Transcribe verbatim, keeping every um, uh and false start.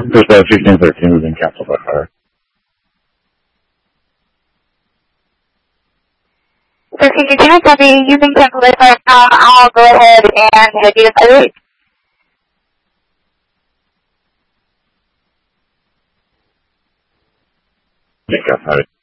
Because uh, fifteen thirteen has been canceled by fire. fifteen thirteen will be using canceled by fire. Uh, I'll go ahead and head you to fire rate. Yeah, got it.